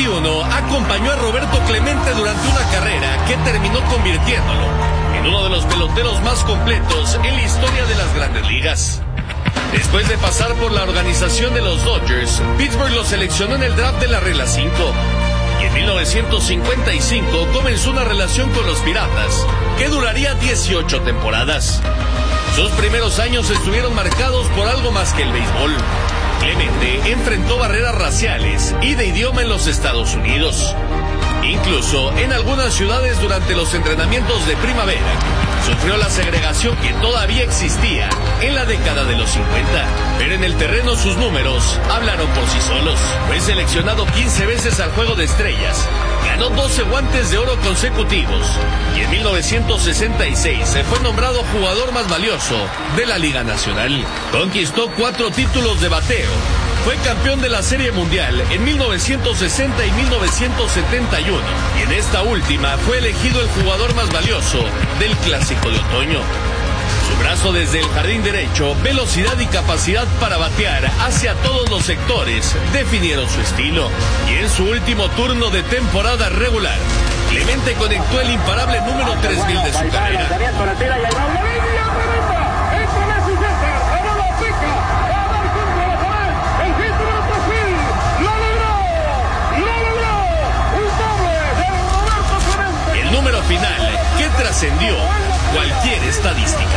21 acompañó a Roberto Clemente durante una carrera que terminó convirtiéndolo en uno de los peloteros más completos en la historia de las Grandes Ligas. Después de pasar por la organización de los Dodgers, Pittsburgh lo seleccionó en el draft de la regla 5. Y en 1955 comenzó una relación con los Piratas, que duraría 18 temporadas. Sus primeros años estuvieron marcados por algo más que el béisbol. Clemente enfrentó barreras raciales y de idioma en los Estados Unidos. Incluso en algunas ciudades durante los entrenamientos de primavera, sufrió la segregación que todavía existía en la década de los 50. Pero en el terreno sus números hablaron por sí solos. Fue seleccionado 15 veces al Juego de Estrellas, ganó 12 guantes de oro consecutivos y en 1966 se fue nombrado jugador más valioso de la Liga Nacional. Conquistó 4 títulos de bateo. Fue campeón de la Serie Mundial en 1960 y 1971. Y en esta última fue elegido el jugador más valioso del Clásico de Otoño. Su brazo desde el jardín derecho, velocidad y capacidad para batear hacia todos los sectores definieron su estilo. Y en su último turno de temporada regular, Clemente conectó el imparable número 3000 de su carrera. Número final que trascendió cualquier estadística.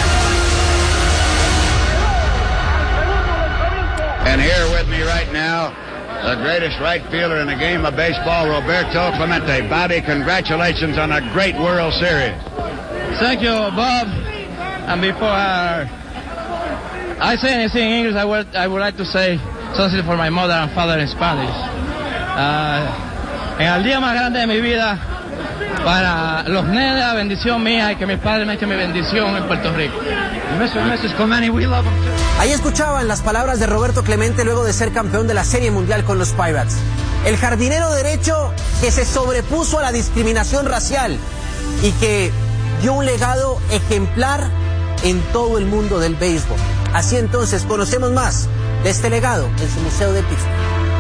And here with me right now, the greatest right fielder in the game of baseball, Roberto Clemente. Bobby, congratulations on a great World Series. Thank you, Bob. And before I say anything in English, I would like to say something for my mother and father in Spanish. En el día más grande de mi vida, para los nenes, la bendición mía y que mis padres me echen mi bendición en Puerto Rico. Ahí escuchaban las palabras de Roberto Clemente luego de ser campeón de la Serie Mundial con los Pirates. El jardinero derecho que se sobrepuso a la discriminación racial y que dio un legado ejemplar en todo el mundo del béisbol. Así entonces conocemos más de este legado en su museo de Pittsburgh.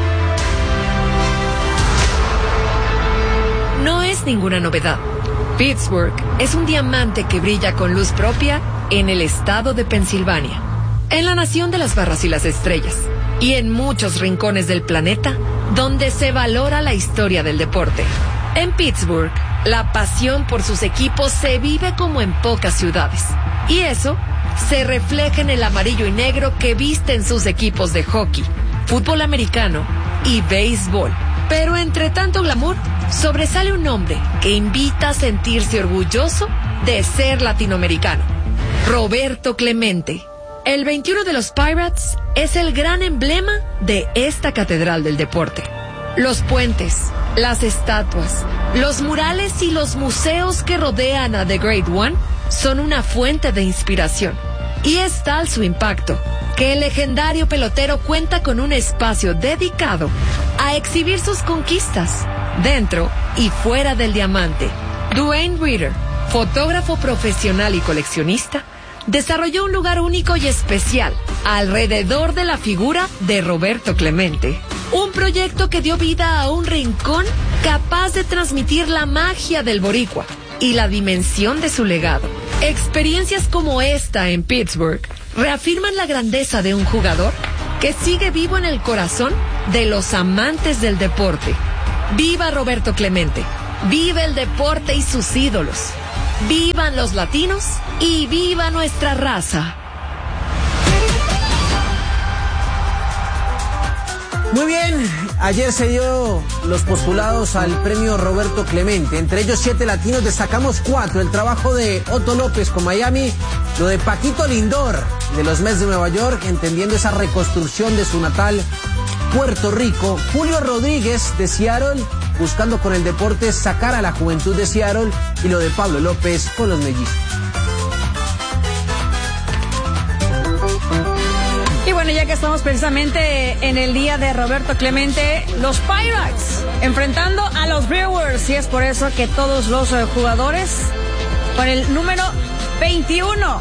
No es ninguna novedad. Pittsburgh es un diamante que brilla con luz propia en el estado de Pensilvania, en la nación de las barras y las estrellas, y en muchos rincones del planeta donde se valora la historia del deporte. En Pittsburgh, la pasión por sus equipos se vive como en pocas ciudades, y eso se refleja en el amarillo y negro que visten sus equipos de hockey, fútbol americano y béisbol. Pero entre tanto glamour, sobresale un hombre que invita a sentirse orgulloso de ser latinoamericano: Roberto Clemente. El 21 de los Pirates es el gran emblema de esta catedral del deporte. Los puentes, las estatuas, los murales y los museos que rodean a The Great One son una fuente de inspiración. Y es tal su impacto que el legendario pelotero cuenta con un espacio dedicado a exhibir sus conquistas dentro y fuera del diamante. Duane Reader, fotógrafo profesional y coleccionista, desarrolló un lugar único y especial alrededor de la figura de Roberto Clemente. Un proyecto que dio vida a un rincón capaz de transmitir la magia del boricua y la dimensión de su legado. Experiencias como esta en Pittsburgh reafirman la grandeza de un jugador que sigue vivo en el corazón de los amantes del deporte. ¡Viva Roberto Clemente! ¡Viva el deporte y sus ídolos! ¡Vivan los latinos y viva nuestra raza! Muy bien, ayer se dio los postulados al premio Roberto Clemente, entre ellos 7 latinos, destacamos 4, el trabajo de Otto López con Miami, lo de Paquito Lindor de los Mets de Nueva York, entendiendo esa reconstrucción de su natal Puerto Rico, Julio Rodríguez de Seattle, buscando con el deporte sacar a la juventud de Seattle, y lo de Pablo López con los Mellizos. Y bueno, ya que estamos precisamente en el día de Roberto Clemente, los Pirates enfrentando a los Brewers, y es por eso que todos los jugadores con el número 21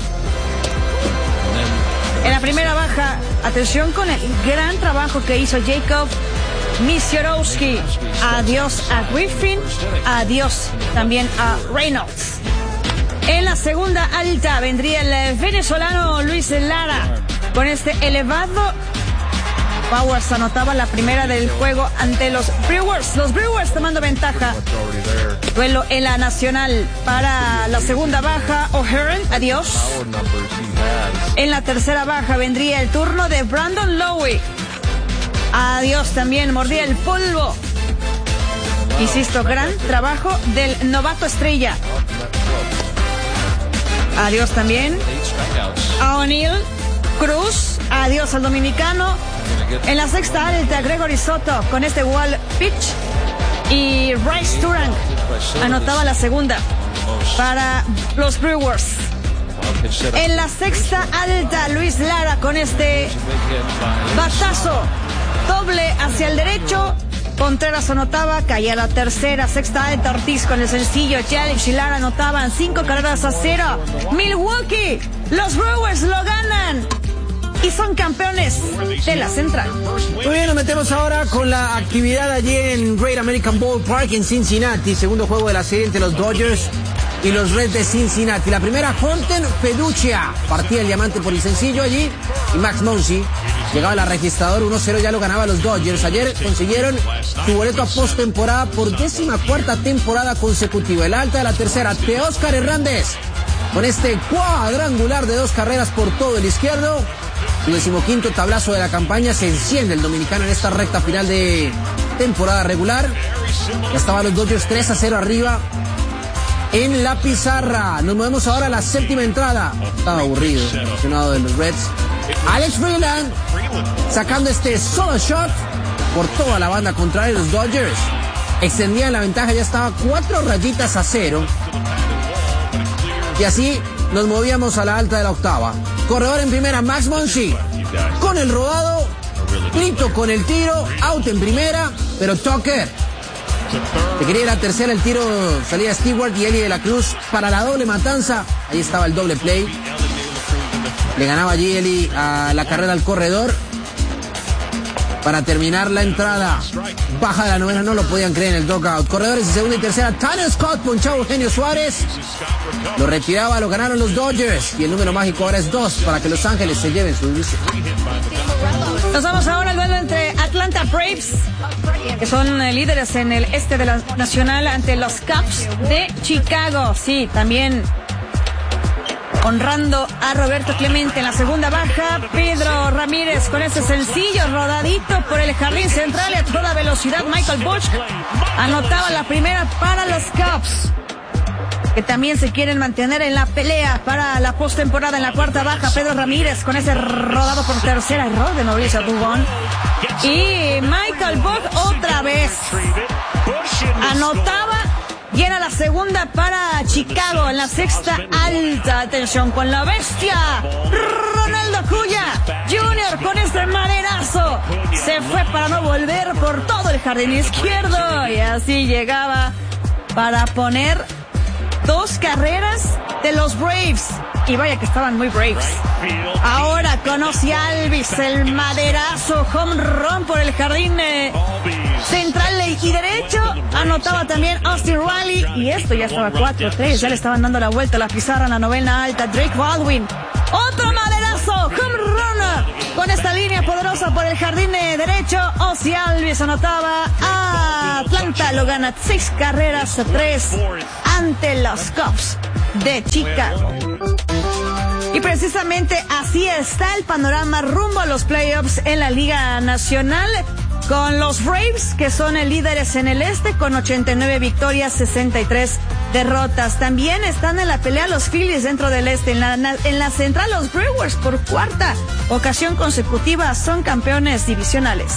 en la primera baja, atención con el gran trabajo que hizo Jacob Misiorowski, adiós a Griffin, adiós también a Reynolds. En la segunda alta vendría el venezolano Luis Lara. Con este elevado, Powers anotaba la primera del juego ante los Brewers. Los Brewers tomando ventaja. Duelo en la nacional para la segunda baja, O'Hearn, adiós. En la tercera baja vendría el turno de Brandon Lowe. Adiós también, mordía el polvo. Insisto, gran trabajo del novato estrella. Adiós también a O'Neill, Cruz, adiós al dominicano. En la sexta alta, Gregory Soto con este wall pitch. Y Bryce Turang anotaba la segunda para los Brewers. En la sexta alta, Luis Lara con este batazo doble hacia el derecho. Contreras anotaba, caía la tercera. Sexta alta, Ortiz con el sencillo. Yelich y Lara anotaban 5-0. Milwaukee, los Brewers lo ganan y son campeones de la central. Muy bien, nos metemos ahora con la actividad allí en Great American Ballpark en Cincinnati. Segundo juego de la serie entre los Dodgers y los Reds de Cincinnati. La primera, Hunter Peduccia partía el diamante por el sencillo allí, y Max Muncy llegaba al registrador. 1-0 ya lo ganaba los Dodgers. Ayer consiguieron su boleto a postemporada por 14ª temporada consecutiva. El alta de la tercera, Teóscar Hernández con este cuadrangular de 2 carreras por todo el izquierdo. Su 15º tablazo de la campaña. Se enciende el dominicano en esta recta final de temporada regular. Ya estaban los Dodgers 3-0 arriba en la pizarra. Nos movemos ahora a la séptima entrada. Estaba aburrido, emocionado de los Reds. Alex Freeland sacando este solo shot por toda la banda contraria. Los Dodgers extendían la ventaja, ya estaba 4-0. Y así nos movíamos a la alta de la octava. Corredor en primera, Max Muncy con el rodado. Brito con el tiro, out en primera, pero Tucker se quería ir a tercera. El tiro salía Stewart y Eli de la Cruz para la doble matanza. Ahí estaba el doble play. Le ganaba allí Eli a la carrera al corredor para terminar la entrada baja de la novena. No lo podían creer en el dugout. Corredores en segunda y tercera, Tanner Scott ponchaba Eugenio Suárez. Lo retiraba, lo ganaron los Dodgers. Y el número mágico ahora es 2 para que Los Ángeles se lleven su división. Nos vamos ahora al duelo entre Atlanta Braves, que son líderes en el este de la nacional, ante los Cubs de Chicago. Sí, también honrando a Roberto Clemente en la segunda baja. Pedro Ramírez con ese sencillo rodadito por el jardín central y a toda velocidad. Michael Busch anotaba la primera para los Cubs, que también se quieren mantener en la pelea para la postemporada. En la cuarta baja, Pedro Ramírez con ese rodado por tercera, error de Mauricio Dubón. Y Michael Busch otra vez anotaba. Y era la segunda para Chicago. En la sexta alta, atención con la bestia, Ronaldo Acuña Jr. con este maderazo se fue para no volver por todo el jardín izquierdo. Y así llegaba para poner 2 carreras de los Braves. Y vaya que estaban muy Braves. Ahora conoce a Alvis, el maderazo, home run por el jardín central y derecho. Anotaba también Austin Riley. Y esto ya estaba 4-3. Ya le estaban dando la vuelta a la pizarra en la novena alta. Drake Baldwin. Otro maderazo, home run con esta línea poderosa por el jardín derecho. Ozzy Alvis anotaba. Atlanta lo gana 6-3 ante los Cubs de Chicago. Y precisamente así está el panorama rumbo a los playoffs en la Liga Nacional, con los Braves, que son líderes en el este con 89 victorias, 63 derrotas. También están en la pelea los Phillies dentro del este. En la central, los Brewers por 4ª ocasión consecutiva son campeones divisionales.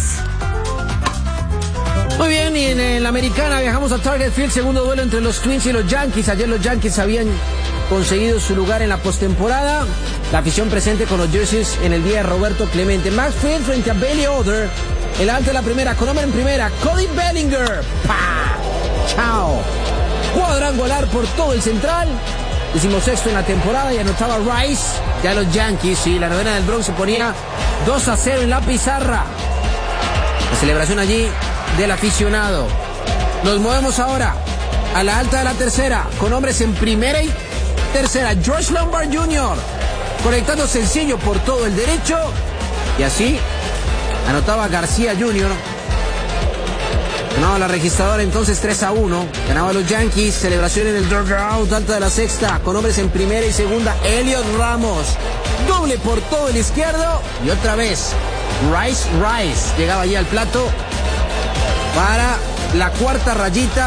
Muy bien, y en la americana viajamos a Target Field, segundo duelo entre los Twins y los Yankees. Ayer los Yankees habían conseguido su lugar en la postemporada. La afición presente con los jerseys en el día de Roberto Clemente. Max Fried frente a Bailey Oder. El alto de la primera, con hombre en primera, Cody Bellinger. ¡Pah! ¡Chao! Cuadrangular por todo el central. 16º en la temporada y anotaba Rice. Ya los Yankees, y la novena del Bronx se ponía 2-0 en la pizarra. La celebración allí del aficionado. Nos movemos ahora a la alta de la tercera, con hombres en primera y tercera. George Lombard Jr. conectando sencillo por todo el derecho. Y así anotaba García Jr. Ganaba la registradora entonces 3-1. Ganaba los Yankees. Celebración en el dugout alta de la sexta, con hombres en primera y segunda. Elliot Ramos. Doble por todo el izquierdo. Y otra vez Rice llegaba allí al plato para la cuarta rayita.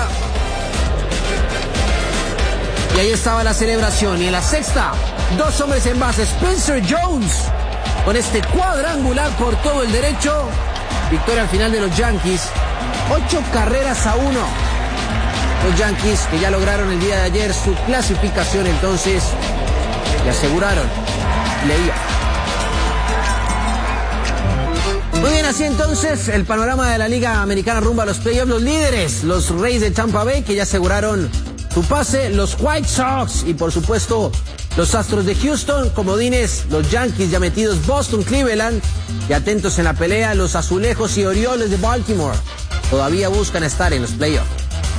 Y ahí estaba la celebración. Y en la sexta, dos hombres en base. Spencer Jones con este cuadrangular por todo el derecho. Victoria al final de los Yankees. 8-1. Los Yankees, que ya lograron el día de ayer su clasificación, entonces, y aseguraron. Leía. Muy bien, así entonces el panorama de la Liga Americana rumbo a los playoffs. Los líderes, los Rays de Tampa Bay, que ya aseguraron su pase, los White Sox y por supuesto los Astros de Houston, comodines, los Yankees ya metidos, Boston, Cleveland, y atentos en la pelea, los Azulejos y Orioles de Baltimore. Todavía buscan estar en los playoffs.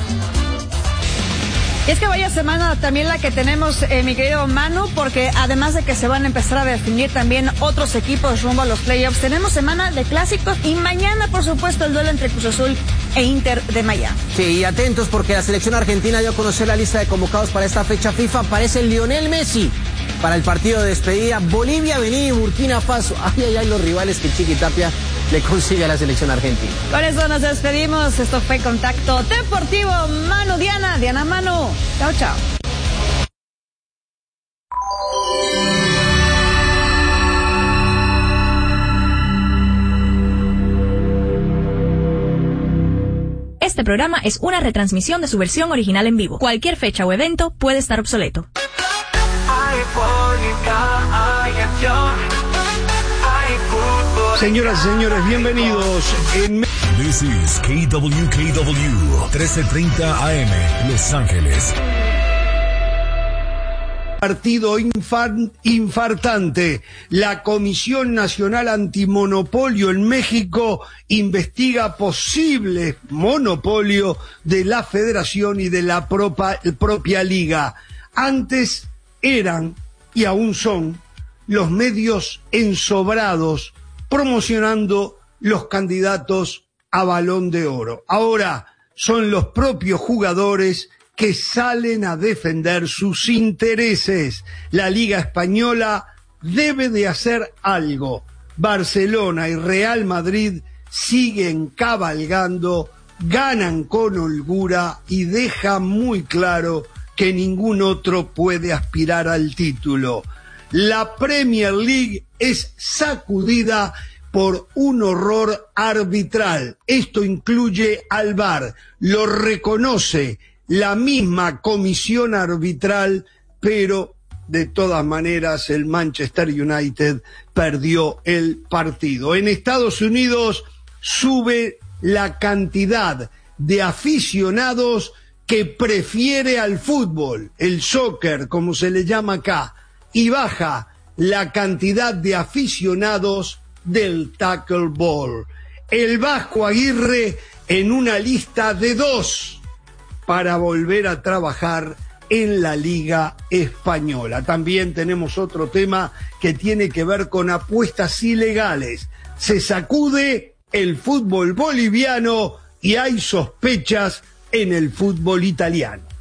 Y es que vaya semana también la que tenemos, mi querido Manu, porque además de que se van a empezar a definir también otros equipos rumbo a los playoffs, tenemos semana de clásicos y mañana, por supuesto, el duelo entre Cruz Azul e Inter de Miami. Sí, y atentos porque la selección argentina dio a conocer la lista de convocados para esta fecha FIFA. Aparece Lionel Messi para el partido de despedida. Bolivia, Benín y Burkina Faso. Ay, los rivales que Chiqui Tapia le consigue a la selección argentina. Por eso nos despedimos. Esto fue Contacto Deportivo. Manu, Diana, Manu. Chao, chao. Este programa es una retransmisión de su versión original en vivo. Cualquier fecha o evento puede estar obsoleto. Señoras y señores, bienvenidos. This is KWKW 1330 AM, Los Ángeles. Partido infartante. La Comisión Nacional Antimonopolio en México investiga posible monopolio de la federación y de la propia liga. Antes eran, y aún son, los medios ensobrados promocionando los candidatos a Balón de Oro. Ahora son los propios jugadores que salen a defender sus intereses. La Liga Española debe de hacer algo. Barcelona y Real Madrid siguen cabalgando, ganan con holgura y dejan muy claro que ningún otro puede aspirar al título. La Premier League es sacudida por un horror arbitral. Esto incluye al VAR, lo reconoce la misma comisión arbitral, pero de todas maneras el Manchester United perdió el partido. En Estados Unidos sube la cantidad de aficionados que prefiere al fútbol, el soccer, como se le llama acá, y baja la cantidad de aficionados del tackle ball. El Vasco Aguirre en una lista de 2 para volver a trabajar en la Liga Española. También tenemos otro tema que tiene que ver con apuestas ilegales. Se sacude el fútbol boliviano y hay sospechas en el fútbol italiano.